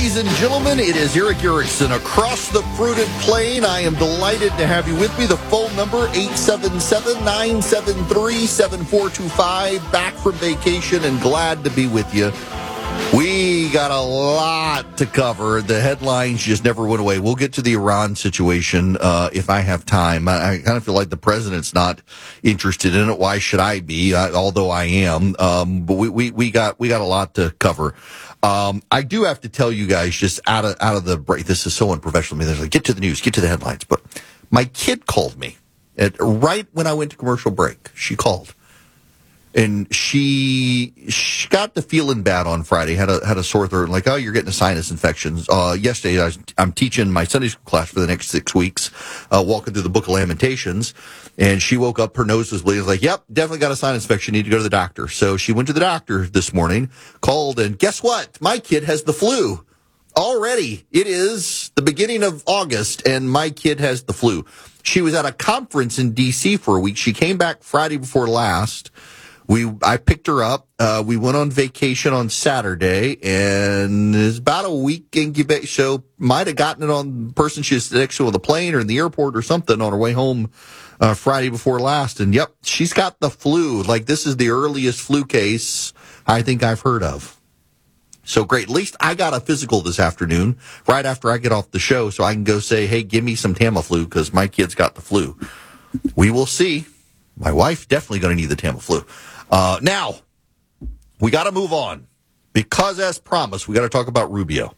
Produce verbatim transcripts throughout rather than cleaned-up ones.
Ladies and gentlemen, it is Erick Erickson across the fruited plain. I am delighted to have you with me. The phone number, eight seven seven, nine seven three, seven four two five. Back from vacation and glad to be with you. We got a lot to cover. The headlines just never went away. We'll get to the Iran situation uh, if I have time. I, I kind of feel like the president's not interested in it. Why should I be? I, although I am. Um, but we, we, we got we got a lot to cover. Um, I do have to tell you guys, just out of out of the break. This is so unprofessional. I mean, like, get to the news, get to the headlines. But my kid called me at right when I went to commercial break. She called. And she, she got the feeling bad on Friday, had a had a sore throat, like, oh, you're getting a sinus infection. Uh, yesterday, I was, I'm teaching my Sunday school class for the next six weeks, uh, walking through the Book of Lamentations, and she woke up, her nose was bleeding. I was like, yep, definitely got a sinus infection, need to go to the doctor. So she went to the doctor this morning, called, and guess what? My kid has the flu. Already, it is the beginning of August, and my kid has the flu. She was at a conference in D C for a week. She came back Friday before last. We, I picked her up. Uh, we went on vacation on Saturday, and it's about a week incubation. So might have gotten it on the person she was next to on the plane or in the airport or something on her way home uh, Friday before last. And yep, she's got the flu. Like, this is the earliest flu case I think I've heard of. So great. At least I got a physical this afternoon right after I get off the show, so I can go say, hey, give me some Tamiflu because my kid's got the flu. We will see. My wife definitely going to need the Tamiflu. Uh, now, we got to move on because, as promised, we got to talk about Rubio.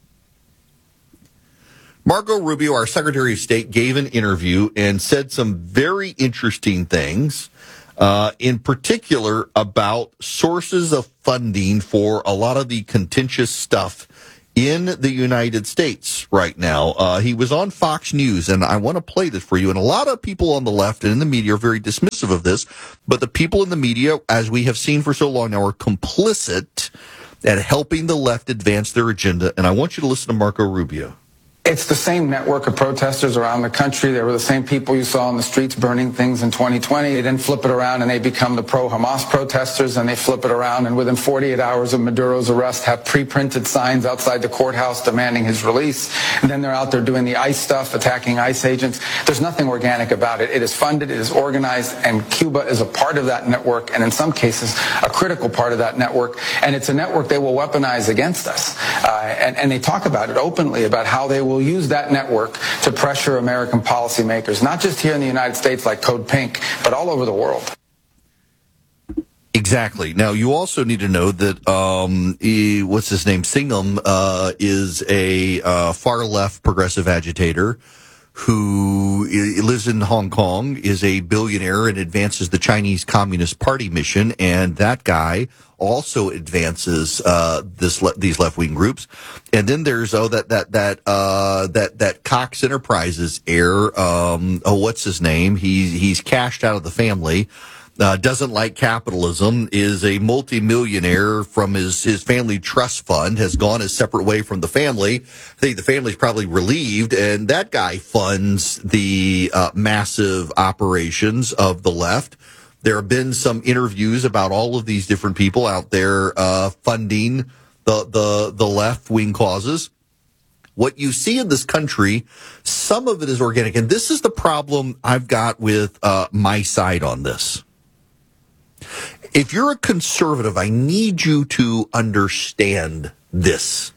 Marco Rubio, our Secretary of State, gave an interview and said some very interesting things, uh, in particular about sources of funding for a lot of the contentious stuff in the United States right now. Uh, he was on Fox News, and I want to play this for you. And a lot of people on the left and in the media are very dismissive of this, but the people in the media, as we have seen for so long now, are complicit at helping the left advance their agenda. And I want you to listen to Marco Rubio. It's the same network of protesters around the country. They were the same people you saw on the streets burning things in twenty twenty. They then flip it around and they become the pro-Hamas protesters, and they flip it around and within forty-eight hours of Maduro's arrest have pre-printed signs outside the courthouse demanding his release. And then they're out there doing the ICE stuff, attacking ICE agents. There's nothing organic about it. It is funded, it is organized, and Cuba is a part of that network, and in some cases a critical part of that network. And it's a network they will weaponize against us. Uh, and, and they talk about it openly, about how they will will use that network to pressure American policymakers, not just here in the United States like Code Pink, but all over the world. Exactly. Now, you also need to know that, um, he, what's his name, Singham, uh, is a uh, far-left progressive agitator who lives in Hong Kong, is a billionaire, and advances the Chinese Communist Party mission, and that guy also advances uh this le- these left-wing groups. And then there's oh that that that uh that that Cox Enterprises heir, um oh what's his name? He's he's cashed out of the family. Uh, doesn't like capitalism, is a multimillionaire from his, his family trust fund, has gone a separate way from the family. I think the family's probably relieved, and that guy funds the uh, massive operations of the left. There have been some interviews about all of these different people out there uh, funding the, the, the left-wing causes. What you see in this country, some of it is organic, and this is the problem I've got with uh, my side on this. If you're a conservative, I need you to understand this.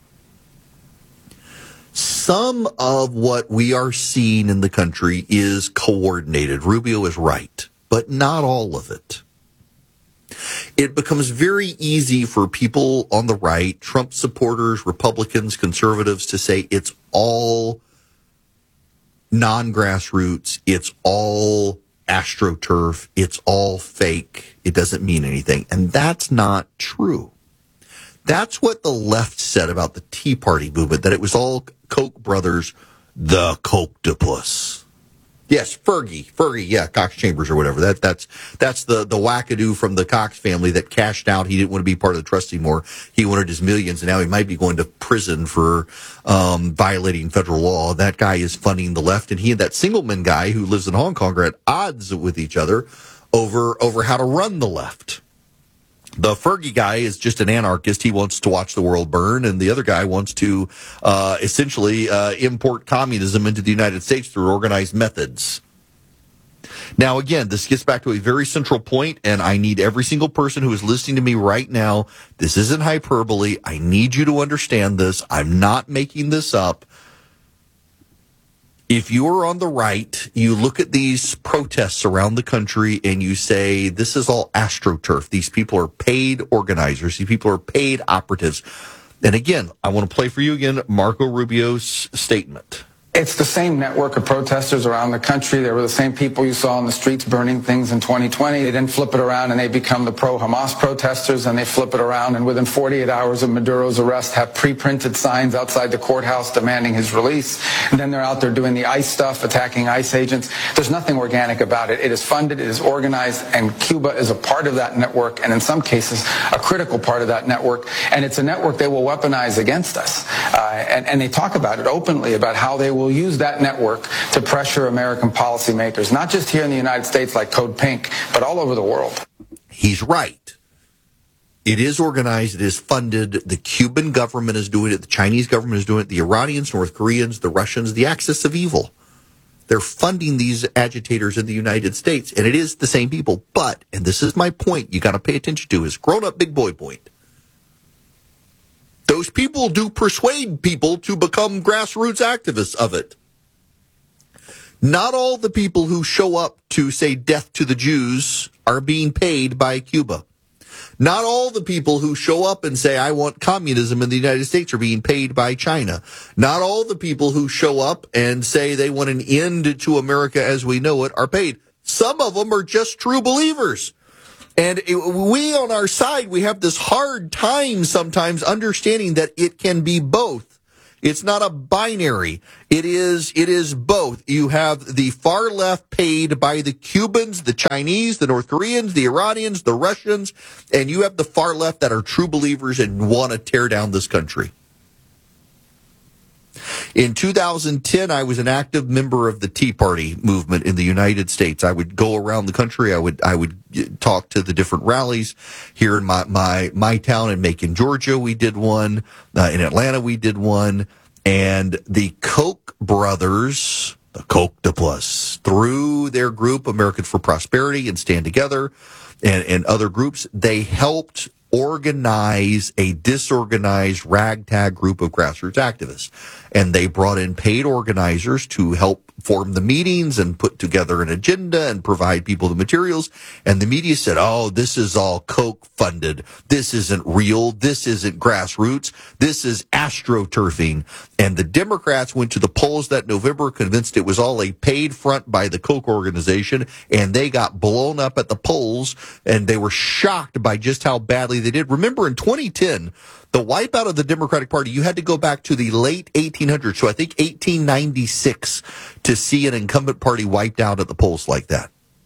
Some of what we are seeing in the country is coordinated. Rubio is right, but not all of it. It becomes very easy for people on the right, Trump supporters, Republicans, conservatives, to say it's all non-grassroots, it's all astroturf, it's all fake, it doesn't mean anything. And that's not true. That's what the left said about the Tea Party movement, that it was all Koch brothers, the Kochtopus. Yes, Fergie, Fergie, yeah, Cox Chambers or whatever. That that's that's the the wackadoo from the Cox family that cashed out. He didn't want to be part of the trust anymore. He wanted his millions, and now he might be going to prison for um, violating federal law. That guy is funding the left, and he and that Singleman guy who lives in Hong Kong are at odds with each other over over how to run the left. The Fergie guy is just an anarchist. He wants to watch the world burn, and the other guy wants to uh, essentially uh, import communism into the United States through organized methods. Now, again, this gets back to a very central point, and I need every single person who is listening to me right now. This isn't hyperbole. I need you to understand this. I'm not making this up. If you are on the right, you look at these protests around the country and you say, this is all AstroTurf. These people are paid organizers. These people are paid operatives. And again, I want to play for you again Marco Rubio's statement. It's the same network of protesters around the country. They were the same people you saw on the streets burning things in twenty twenty. They then flip it around and they become the pro-Hamas protesters, and they flip it around and within forty-eight hours of Maduro's arrest have pre-printed signs outside the courthouse demanding his release. And then they're out there doing the ICE stuff, attacking ICE agents. There's nothing organic about it. It is funded, it is organized, and Cuba is a part of that network, and in some cases, a critical part of that network. And it's a network they will weaponize against us. Uh, and, and they talk about it openly, about how they will will use that network to pressure American policymakers, not just here in the United States like Code Pink, but all over the world. He's right. It is organized. It is funded. The Cuban government is doing it. The Chinese government is doing it. The Iranians, North Koreans, the Russians, the axis of evil. They're funding these agitators in the United States, and it is the same people. But, and this is my point you got to pay attention to, is grown-up big boy point. Those people do persuade people to become grassroots activists of it. Not all the people who show up to say death to the Jews are being paid by Cuba. Not all the people who show up and say, I want communism in the United States are being paid by China. Not all the people who show up and say they want an end to America as we know it are paid. Some of them are just true believers. And it, we on our side, we have this hard time sometimes understanding that it can be both. It's not a binary. It is, it is both. You have the far left paid by the Cubans, the Chinese, the North Koreans, the Iranians, the Russians, and you have the far left that are true believers and want to tear down this country. In two thousand ten, I was an active member of the Tea Party movement in the United States. I would go around the country. I would I would talk to the different rallies here in my my, my town in Macon, Georgia. We did one. Uh, in Atlanta, we did one. And the Koch brothers, the Kochtopus, through their group, Americans for Prosperity and Stand Together, and, and other groups, they helped organize a disorganized ragtag group of grassroots activists. And they brought in paid organizers to help form the meetings and put together an agenda and provide people the materials. And the media said, oh, this is all Koch funded. This isn't real. This isn't grassroots. This is astroturfing. And the Democrats went to the polls that November, convinced it was all a paid front by the Koch organization, and they got blown up at the polls, and they were shocked by just how badly they did. Remember, in twenty ten, the wipeout of the Democratic Party, you had to go back to the late eighteen hundreds, so I think eighteen ninety-six, to see an incumbent party wiped out at the polls like that.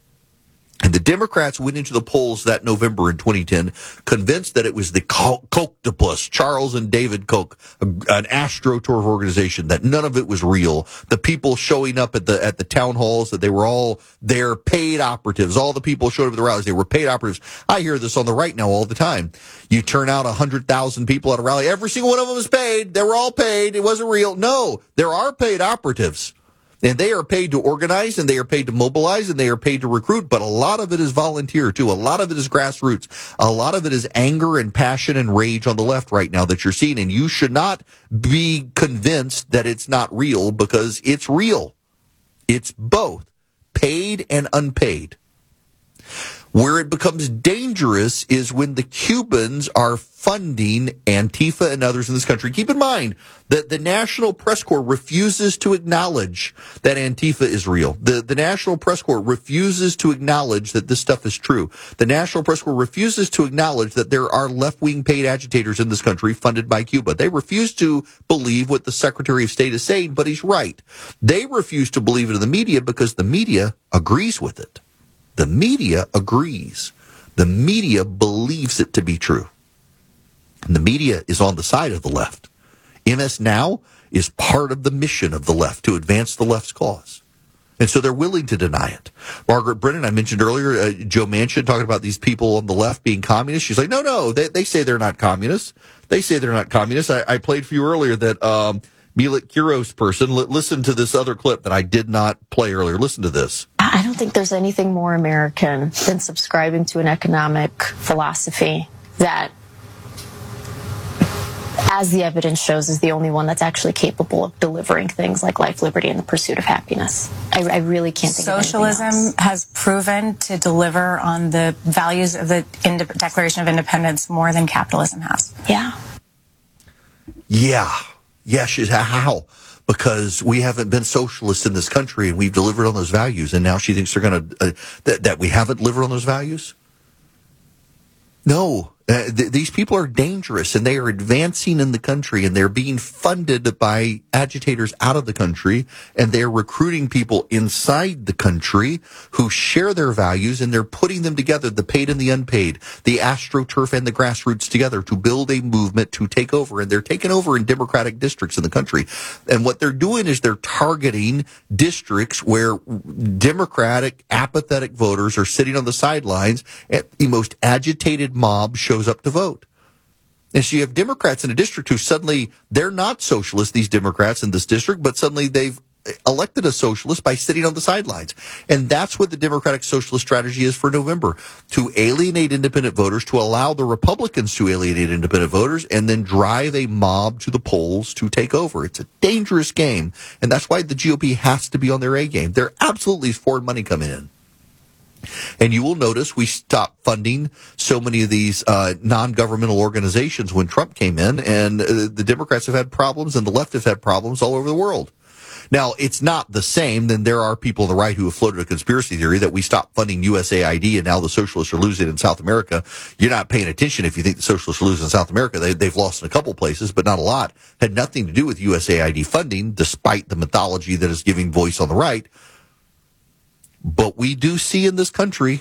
And the Democrats went into the polls that November in twenty ten, convinced that it was the Kochtopus, Charles and David Koch, an AstroTurf organization, that none of it was real. The people showing up at the at the town halls, that they were all their paid operatives. All the people showed up at the rallies, they were paid operatives. I hear this on the right now all the time. You turn out one hundred thousand people at a rally, every single one of them is paid. They were all paid. It wasn't real. No, there are paid operatives. And they are paid to organize, and they are paid to mobilize, and they are paid to recruit, but a lot of it is volunteer, too. A lot of it is grassroots. A lot of it is anger and passion and rage on the left right now that you're seeing, and you should not be convinced that it's not real, because it's real. It's both, paid and unpaid. Where it becomes dangerous is when the Cubans are funding Antifa and others in this country. Keep in mind that the National Press Corps refuses to acknowledge that Antifa is real. The, the National Press Corps refuses to acknowledge that this stuff is true. The National Press Corps refuses to acknowledge that there are left-wing paid agitators in this country funded by Cuba. They refuse to believe what the Secretary of State is saying, but he's right. They refuse to believe it in the media because the media agrees with it. The media agrees. The media believes it to be true. And the media is on the side of the left. M S Now is part of the mission of the left to advance the left's cause. And so they're willing to deny it. Margaret Brennan, I mentioned earlier, uh, Joe Manchin talking about these people on the left being communists. She's like, no, no, they, they say they're not communists. They say they're not communists. I, I played for you earlier that um, Milik Kiros person. L- listen to this other clip that I did not play earlier. Listen to this. I don't think there's anything more American than subscribing to an economic philosophy that, as the evidence shows, is the only one that's actually capable of delivering things like life, liberty, and the pursuit of happiness. I, I really can't think Socialism of anything else. has proven to deliver on the values of the Inde- Declaration of Independence more than capitalism has. Yeah. Yeah. Yeah, she's how? Because we haven't been socialists in this country and we've delivered on those values, and now she thinks they're going to, uh, that, that we haven't delivered on those values? No. Uh, th- these people are dangerous, and they are advancing in the country, and they're being funded by agitators out of the country, and they're recruiting people inside the country who share their values, and they're putting them together, the paid and the unpaid, the AstroTurf and the grassroots together to build a movement to take over, and they're taking over in Democratic districts in the country. And what they're doing is they're targeting districts where Democratic apathetic voters are sitting on the sidelines, and the most agitated mob shows up to vote. And so you have Democrats in a district who suddenly, they're not socialists, these Democrats in this district, but suddenly they've elected a socialist by sitting on the sidelines. And that's what the Democratic socialist strategy is for November, to alienate independent voters, to allow the Republicans to alienate independent voters, and then drive a mob to the polls to take over. It's a dangerous game, and that's why the G O P has to be on their A game. There absolutely is foreign money coming in. And you will notice we stopped funding so many of these uh, non-governmental organizations when Trump came in, and uh, the Democrats have had problems and the left have had problems all over the world. Now, it's not the same. Then there are people on the right who have floated a conspiracy theory that we stopped funding U S A I D and now the socialists are losing in South America. You're not paying attention if you think the socialists are losing in South America. They, they've lost in a couple places, but not a lot. Had nothing to do with U S A I D funding, despite the mythology that is giving voice on the right. But we do see in this country